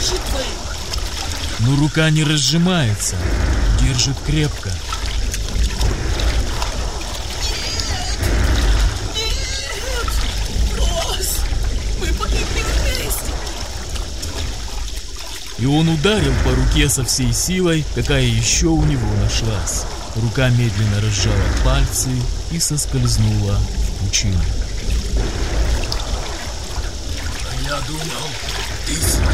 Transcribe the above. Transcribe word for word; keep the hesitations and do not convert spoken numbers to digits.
твои. Но рука не разжимается, держит крепко. Нет! Брось! Мы погибли вместе! И он ударил по руке со всей силой, какая еще у него нашлась. Рука медленно разжала пальцы и соскользнула в пучину. Я думал, ты